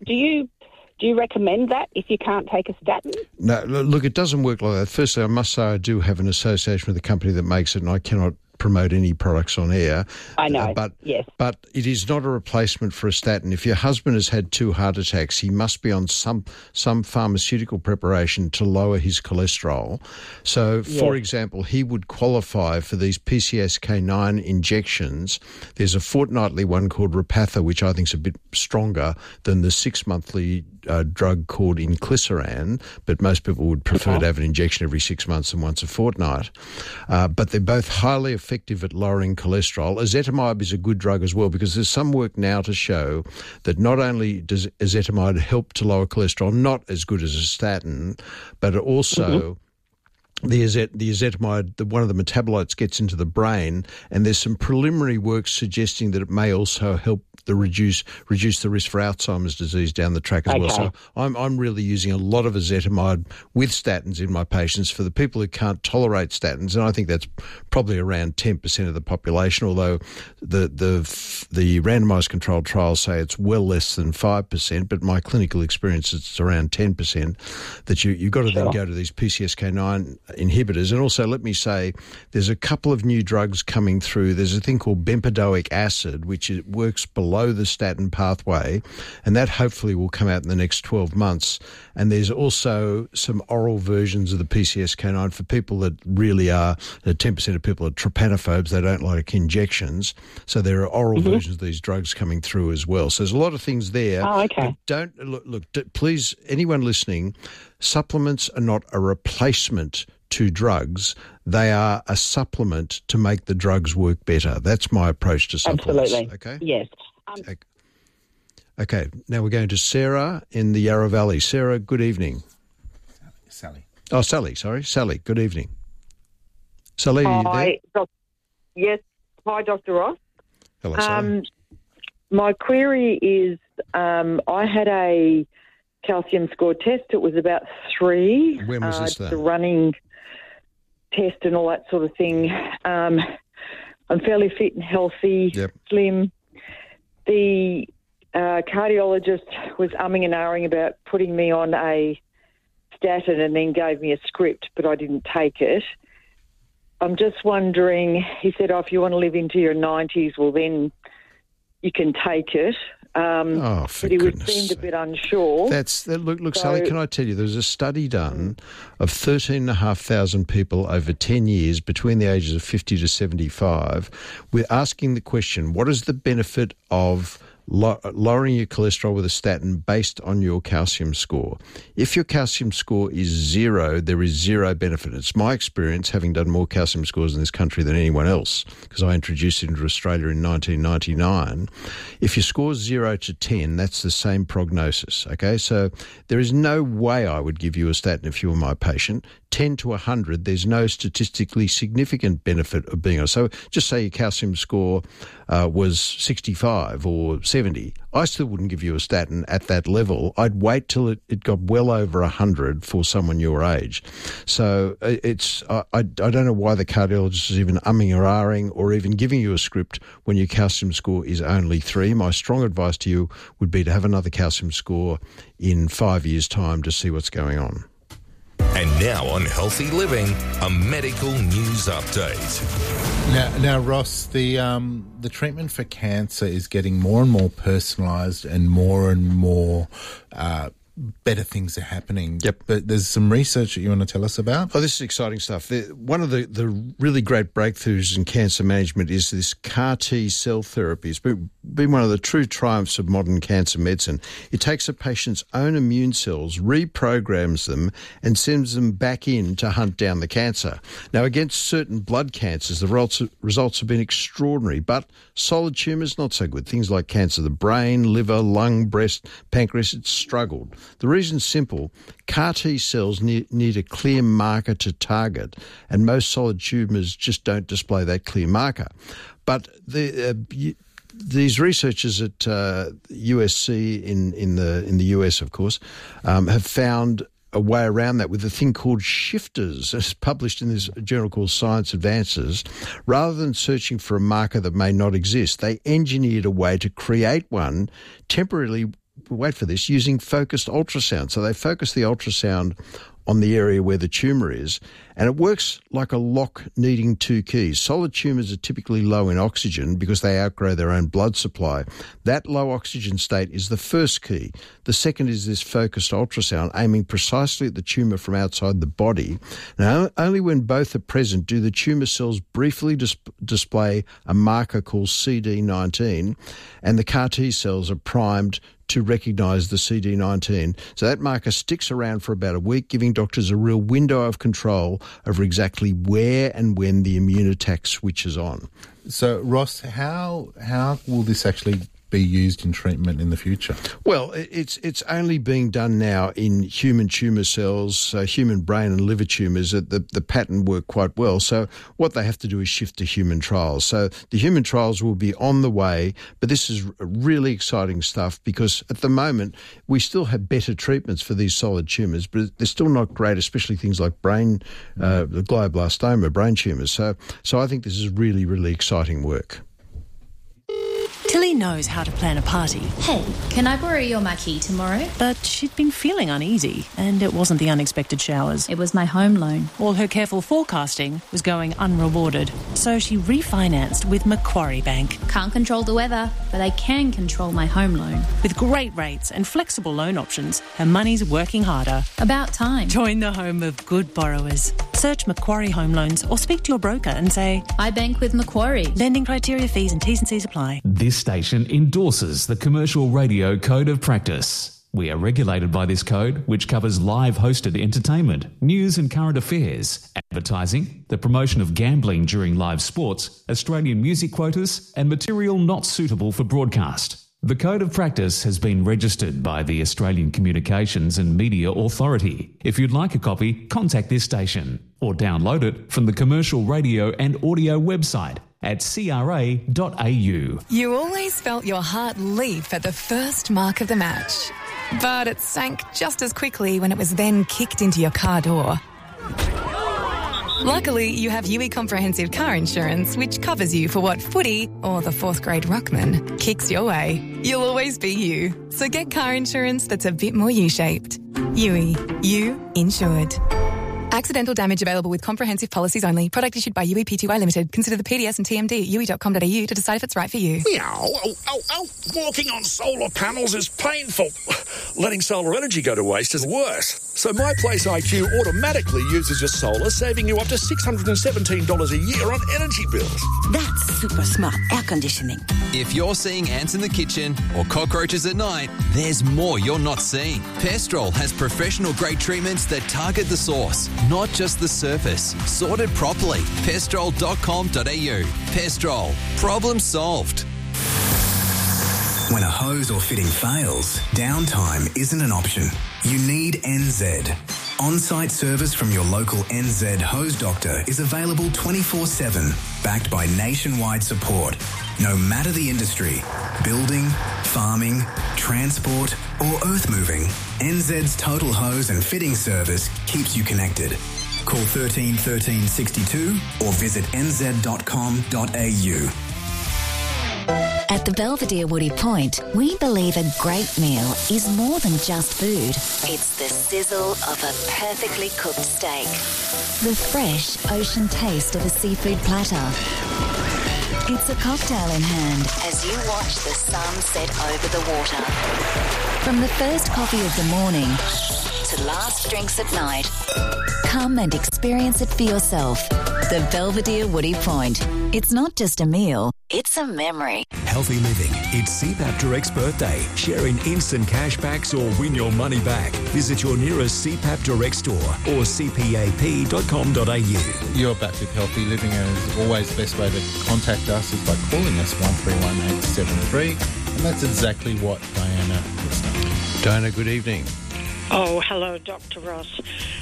Do you recommend that if you can't take a statin? No, look, it doesn't work like that. Firstly, I must say I do have an association with the company that makes it, and I cannot promote any products on air. I know, but it is not a replacement for a statin. If your husband has had 2 heart attacks, he must be on some pharmaceutical preparation to lower his cholesterol. So, for example, he would qualify for these PCSK9 injections. There's a fortnightly one called Repatha, which I think is a bit stronger than the 6-monthly drug called inclisiran, but most people would prefer to have an injection every 6 months and once a fortnight. But they're both highly effective at lowering cholesterol. Ezetimibe is a good drug as well, because there's some work now to show that not only does ezetimibe help to lower cholesterol, not as good as a statin, but it also the ezetimibe, one of the metabolites gets into the brain, and there's some preliminary work suggesting that it may also help reduce the risk for Alzheimer's disease down the track as well. So I'm really using a lot of ezetimibe with statins in my patients for the people who can't tolerate statins, and I think that's probably around 10% of the population, although the randomised controlled trials say it's well less than 5%, but my clinical experience it's around 10%, that you've got to then go to these PCSK9 inhibitors. And also, let me say, there's a couple of new drugs coming through. There's a thing called bempedoic acid, which works below the statin pathway, and that hopefully will come out in the next 12 months. And there's also some oral versions of the PCSK9 for people that really are, 10% of people are trypanophobes, they don't like injections. So there are oral versions of these drugs coming through as well. So there's a lot of things there. Oh, okay. But please, anyone listening, supplements are not a replacement to drugs. They are a supplement to make the drugs work better. That's my approach to supplements. Absolutely. Okay? Yes. Okay, now we're going to Sarah in the Yarra Valley. Sarah, good evening. Sally. Oh, Sally, sorry. Sally, good evening. Sally, are you there? Yes. Hi, Dr. Ross. Hello, Sally. My query is I had a calcium score test. It was about 3. When was this, though? The running test and all that sort of thing. I'm fairly fit and healthy, slim. The cardiologist was umming and ahhing about putting me on a statin and then gave me a script, but I didn't take it. I'm just wondering, he said, if you want to live into your 90s, well, then you can take it. But he seemed a bit unsure. Look, Sally, can I tell you, there was a study done of 13,500 people over 10 years between the ages of 50 to 75. We're asking the question, what is the benefit of lowering your cholesterol with a statin based on your calcium score. If your calcium score is 0, there is zero benefit. It's my experience, having done more calcium scores in this country than anyone else, because I introduced it into Australia in 1999. If your score is 0 to 10, that's the same prognosis, okay? So there is no way I would give you a statin if you were my patient. 10 to 100, there's no statistically significant benefit of being on. So just say your calcium score was 65 or 70. I still wouldn't give you a statin at that level. I'd wait till it got well over 100 for someone your age. So I don't know why the cardiologist is even umming or ahhing or even giving you a script when your calcium score is only 3. My strong advice to you would be to have another calcium score in 5 years' time to see what's going on. And now on Healthy Living, a medical news update. Now, Ross, the treatment for cancer is getting more and more personalised and more better things are happening. Yep. But there's some research that you want to tell us about? Oh, this is exciting stuff. One of the really great breakthroughs in cancer management is this CAR-T cell therapy. It's been one of the true triumphs of modern cancer medicine. It takes a patient's own immune cells, reprograms them, and sends them back in to hunt down the cancer. Now, against certain blood cancers, the results have been extraordinary, but solid tumours, not so good. Things like cancer of the brain, liver, lung, breast, pancreas, it's struggled. The reason's simple. CAR-T cells need a clear marker to target, and most solid tumours just don't display that clear marker. But these researchers at USC in the US, of course, have found a way around that with a thing called shifters. It's published in this journal called Science Advances. Rather than searching for a marker that may not exist, they engineered a way to create one temporarily, wait for this, using focused ultrasound. So they focus the ultrasound on the area where the tumour is, and it works like a lock needing 2 keys. Solid tumours are typically low in oxygen because they outgrow their own blood supply. That low oxygen state is the first key. The second is this focused ultrasound, aiming precisely at the tumour from outside the body. Now, only when both are present do the tumour cells briefly display a marker called CD19, and the CAR-T cells are primed to recognise the CD19. So that marker sticks around for about a week, giving doctors a real window of control over exactly where and when the immune attack switches on. So, Ross, how will this actually be used in treatment in the future? Well, it's only being done now in human tumour cells, human brain and liver tumours. The pattern work quite well. So what they have to do is shift to human trials. So the human trials will be on the way, but this is really exciting stuff because at the moment we still have better treatments for these solid tumours, but they're still not great, especially things like brain, the glioblastoma, brain tumours. So I think this is really, really exciting work. Tilly knows how to plan a party. Hey, can I borrow your marquee tomorrow? But she'd been feeling uneasy, and it wasn't the unexpected showers. It was my home loan. All her careful forecasting was going unrewarded, so she refinanced with Macquarie Bank. Can't control the weather, but I can control my home loan. With great rates and flexible loan options, her money's working harder. About time. Join the home of good borrowers. Search Macquarie Home Loans or speak to your broker and say, I bank with Macquarie. Lending criteria, fees and T's and C's apply. This station endorses the Commercial Radio Code of Practice. We are regulated by this code, which covers live hosted entertainment, news and current affairs, advertising, the promotion of gambling during live sports, Australian music quotas, and material not suitable for broadcast. The Code of Practice has been registered by the Australian Communications and Media Authority. If you'd like a copy, contact this station or download it from the Commercial Radio and Audio website at cra.au. You always felt your heart leap at the first mark of the match, but it sank just as quickly when it was then kicked into your car door. Luckily, you have UE Comprehensive Car Insurance, which covers you for what footy or the fourth grade ruckman kicks your way. You'll always be you. So get car insurance that's a bit more U-shaped. UE. You insured. Accidental damage available with comprehensive policies only. Product issued by UE Pty Limited. Consider the PDS and TMD at UE.com.au to decide if it's right for you. Meow. Oh. Walking on solar panels is painful. Letting solar energy go to waste is worse. So My Place IQ automatically uses your solar, saving you up to $617 a year on energy bills. That's super smart air conditioning. If you're seeing ants in the kitchen or cockroaches at night, there's more you're not seeing. Pestrol has professional-grade treatments that target the source, not just the surface. Sorted properly. Pestrol.com.au. Pestrol. Problem solved. When a hose or fitting fails, downtime isn't an option. You need NZ. On-site service from your local NZ hose doctor is available 24/7, backed by nationwide support. No matter the industry, building, farming, transport or earth moving, NZ's total hose and fitting service keeps you connected. Call 13 13 62 or visit nz.com.au. At the Belvedere Woody Point, we believe a great meal is more than just food. It's the sizzle of a perfectly cooked steak, the fresh ocean taste of a seafood platter. It's a cocktail in hand as you watch the sun set over the water. From the first coffee of the morning to last drinks at night, come and experience it for yourself. The Belvedere Woody Point. It's not just a meal, it's a memory. Healthy living. It's CPAP Direct's birthday. Share in instant cashbacks or win your money back. Visit your nearest CPAP Direct store or cpap.com.au. You're back with Healthy Living, and as always, the best way to contact us is by calling us 131873, and that's exactly what Diana was done. Diana, good evening. Oh, hello, Dr. Ross.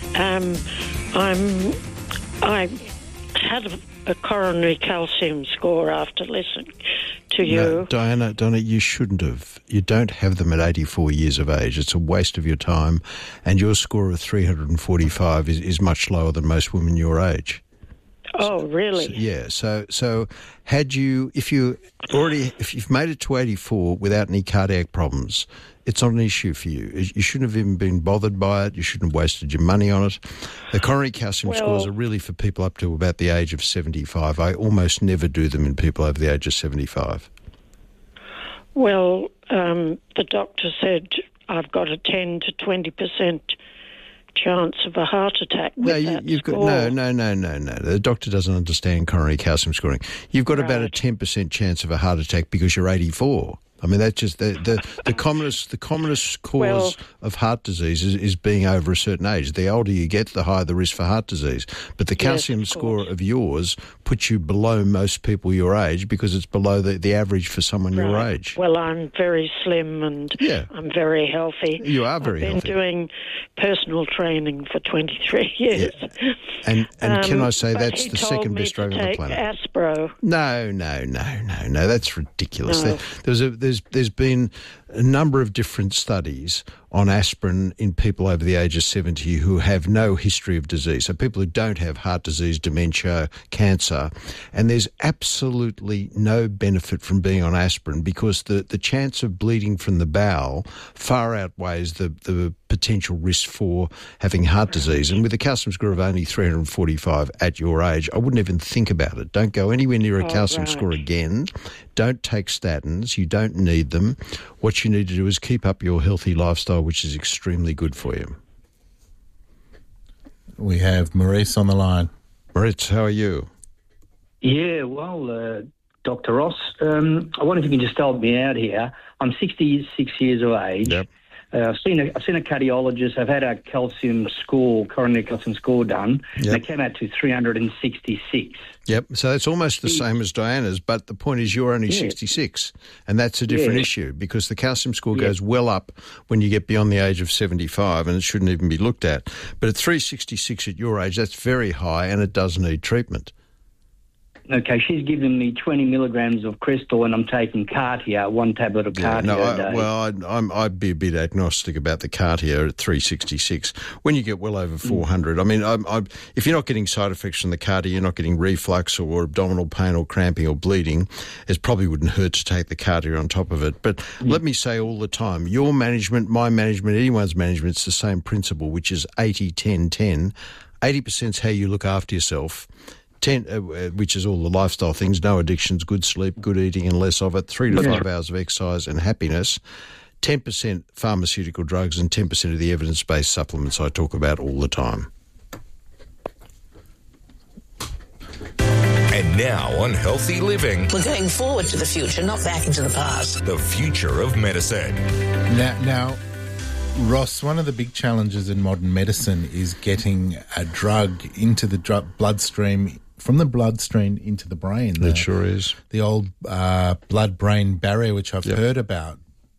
I had a coronary calcium score after listening to you. No, Diana, you shouldn't have. You don't have them at 84 years of age. It's a waste of your time, and your score of 345 is much lower than most women your age. Oh, really? So if you've made it to 84 without any cardiac problems, it's not an issue for you. You shouldn't have even been bothered by it. You shouldn't have wasted your money on it. The coronary calcium scores are really for people up to about the age of 75. I almost never do them in people over the age of 75. Well, the doctor said I've got a 10 to 20% chance of a heart attack with score. No. The doctor doesn't understand coronary calcium scoring. You've got about a 10% chance of a heart attack because you're 84. I mean, that's just the commonest cause of heart disease is being over a certain age. The older you get, the higher the risk for heart disease. But the calcium score of yours puts you below most people your age because it's below the average for someone your age. Well, I'm very slim and I'm very healthy. You are very healthy. I've been doing personal training for 23 years. Yeah. And can I say that's the second best drug on the planet? Aspro. No. That's ridiculous. No. There's been a number of different studies on aspirin in people over the age of 70 who have no history of disease. So people who don't have heart disease, dementia, cancer, and there's absolutely no benefit from being on aspirin because the chance of bleeding from the bowel far outweighs the potential risk for having heart disease. And with a calcium score of only 345 at your age, I wouldn't even think about it. Don't go anywhere near a calcium score again. Don't take statins. You don't need them. What you need to do is keep up your healthy lifestyle, which is extremely good for you. We have Maurice on the line. Maurice, how are you? Yeah, well, Dr. Ross, I wonder if you can just help me out here. I'm 66 years of age. Yep. I've seen a cardiologist. I've had a coronary calcium score done. Yep. And it came out to 366. Yep. So it's almost the same as Diana's, but the point is you're only 66, and that's a different issue because the calcium score goes well up when you get beyond the age of 75, and it shouldn't even be looked at. But at 366 at your age, that's very high, and it does need treatment. Okay, she's given me 20 milligrams of Crystal, and I'm taking Cartier, one tablet of Cartier a day. Well, I'd be a bit agnostic about the Cartier at 366. When you get well over 400, I mean, if you're not getting side effects from the Cartier, you're not getting reflux or abdominal pain or cramping or bleeding, it probably wouldn't hurt to take the Cartier on top of it. But let me say all the time, your management, my management, anyone's management, it's the same principle, which is 80-10-10. 80% is how you look after yourself. 10, which is all the lifestyle things, no addictions, good sleep, good eating and less of it, 3 to 5 hours of exercise and happiness. 10% pharmaceutical drugs and 10% of the evidence-based supplements I talk about all the time. And now on Healthy Living. We're going forward to the future, not back into the past. The future of medicine. Now, Ross, one of the big challenges in modern medicine is getting a drug into the bloodstream, from the bloodstream into the brain. It sure is. The old blood-brain barrier, which I've heard about.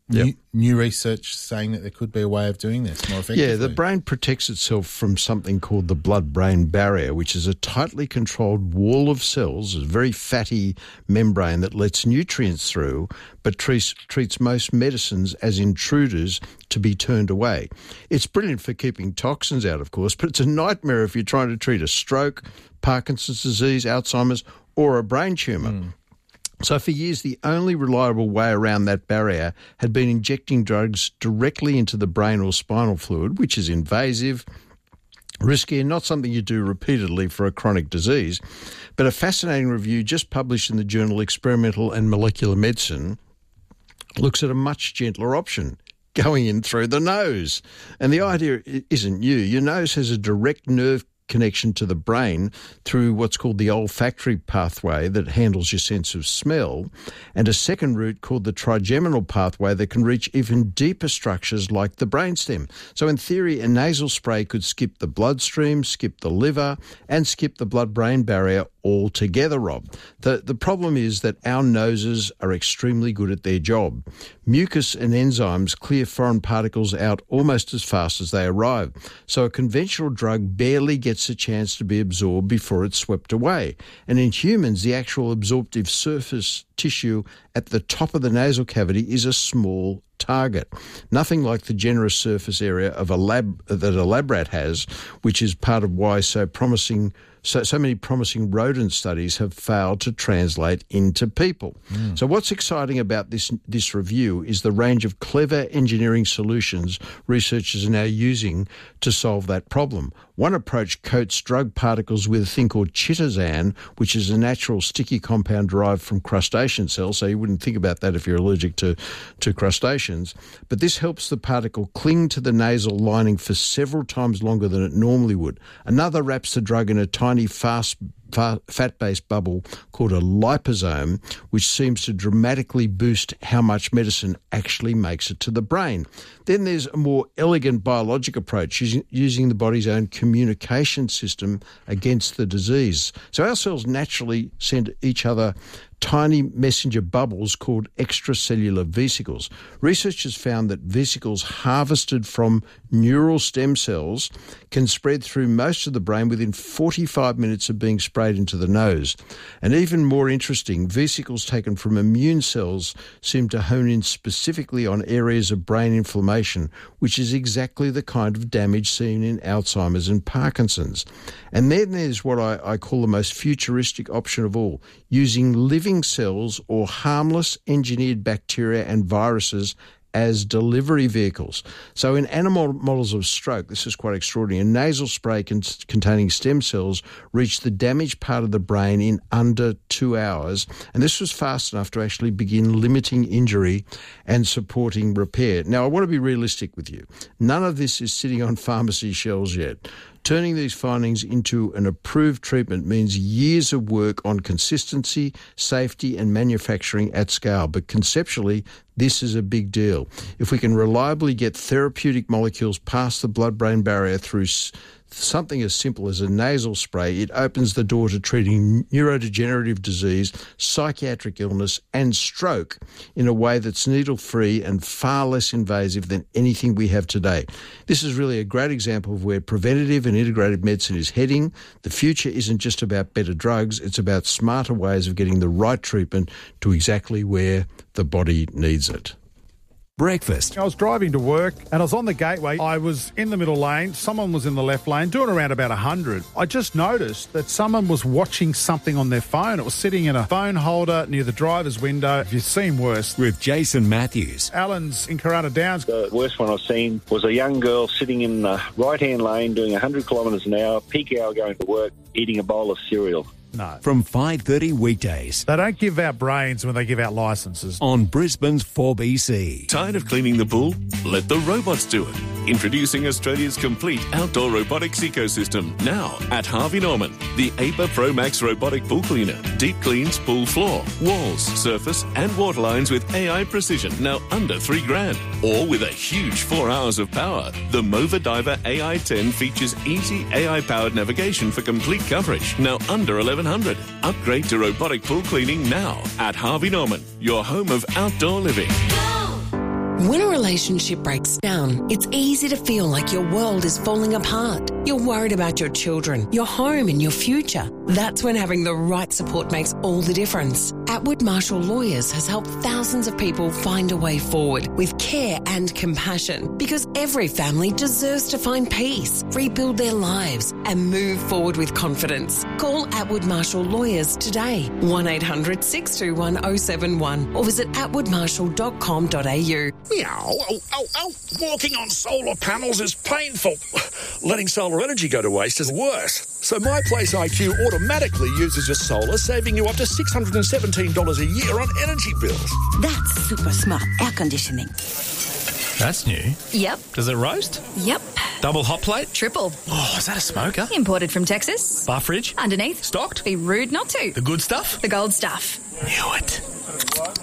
New research saying that there could be a way of doing this more effectively. Yeah, the brain protects itself from something called the blood-brain barrier, which is a tightly controlled wall of cells, a very fatty membrane that lets nutrients through, but treats most medicines as intruders to be turned away. It's brilliant for keeping toxins out, of course, but it's a nightmare if you're trying to treat a stroke, Parkinson's disease, Alzheimer's, or a brain tumour. So for years, the only reliable way around that barrier had been injecting drugs directly into the brain or spinal fluid, which is invasive, risky, and not something you do repeatedly for a chronic disease. But a fascinating review just published in the journal Experimental and Molecular Medicine looks at a much gentler option, going in through the nose. And the idea isn't new. Your nose has a direct nerve connection to the brain through what's called the olfactory pathway that handles your sense of smell, and a second route called the trigeminal pathway that can reach even deeper structures like the brainstem. So in theory, a nasal spray could skip the bloodstream, skip the liver, and skip the blood-brain barrier altogether, Rob. The problem is that our noses are extremely good at their job. Mucus and enzymes clear foreign particles out almost as fast as they arrive. So a conventional drug barely gets a chance to be absorbed before it's swept away. And in humans, the actual absorptive surface tissue at the top of the nasal cavity is a small target. Nothing like the generous surface area of a lab rat has, which is part of why so many promising rodent studies have failed to translate into people. So what's exciting about this review is the range of clever engineering solutions researchers are now using to solve that problem. One approach coats drug particles with a thing called chitosan, which is a natural sticky compound derived from crustacean cells, so you wouldn't think about that if you're allergic to crustaceans. But this helps the particle cling to the nasal lining for several times longer than it normally would. Another wraps the drug in a tiny fat-based bubble called a liposome, which seems to dramatically boost how much medicine actually makes it to the brain. Then there's a more elegant biologic approach using the body's own communication system against the disease. So our cells naturally send each other tiny messenger bubbles called extracellular vesicles. Researchers found that vesicles harvested from neural stem cells can spread through most of the brain within 45 minutes of being sprayed into the nose. And even more interesting, vesicles taken from immune cells seem to hone in specifically on areas of brain inflammation, which is exactly the kind of damage seen in Alzheimer's and Parkinson's. And then there's what I call the most futuristic option of all, using living cells or harmless engineered bacteria and viruses as delivery vehicles. So in animal models of stroke, this is quite extraordinary, a nasal spray containing stem cells reached the damaged part of the brain in under 2 hours, and this was fast enough to actually begin limiting injury and supporting repair. Now, I want to be realistic with you. None of this is sitting on pharmacy shelves yet. Turning these findings into an approved treatment means years of work on consistency, safety and manufacturing at scale. But conceptually, this is a big deal. If we can reliably get therapeutic molecules past the blood-brain barrier through something as simple as a nasal spray, it opens the door to treating neurodegenerative disease, psychiatric illness and stroke in a way that's needle-free and far less invasive than anything we have today. This is really a great example of where preventative and integrated medicine is heading. The future isn't just about better drugs, it's about smarter ways of getting the right treatment to exactly where the body needs it. breakfast. I was driving to work and I was on the gateway. I was in the middle lane. Someone was in the left lane doing around about 100. I just noticed that someone was watching something on their phone. It was sitting in a phone holder near the driver's window. If you've seen worse. With Jason Matthews. Alan's in Corunna Downs. The worst one I've seen was a young girl sitting in the right-hand lane doing 100 kilometres an hour, peak hour going to work, eating a bowl of cereal. No. From 5:30 weekdays. They don't give out brains when they give out licences. On Brisbane's 4BC. Tired of cleaning the pool? Let the robots do it. Introducing Australia's complete outdoor robotics ecosystem. Now at Harvey Norman. The APA Pro Max robotic pool cleaner. Deep cleans pool floor, walls, surface and water lines with AI precision. Now under $3,000. Or with a huge 4 hours of power. The Mova Diver AI 10 features easy AI-powered navigation for complete coverage. Now under $1,100. Upgrade to robotic pool cleaning now at Harvey Norman, your home of outdoor living. When a relationship breaks down, it's easy to feel like your world is falling apart. You're worried about your children, your home and your future. That's when having the right support makes all the difference. Atwood Marshall Lawyers has helped thousands of people find a way forward with care and compassion, because every family deserves to find peace, rebuild their lives and move forward with confidence. Call Atwood Marshall Lawyers today, 1800 621 071 or visit atwoodmarshall.com.au. Meow. Oh. Walking on solar panels is painful. Letting solar energy go to waste is worse. So My Place IQ automatically uses your solar, saving you up to $617 a year on energy bills. That's super smart air conditioning. That's new. Yep. Does it roast? Yep. Double hot plate? Triple. Oh, is that a smoker? Imported from Texas. Bar fridge? Underneath. Stocked? Be rude not to. The good stuff? The gold stuff. Knew it.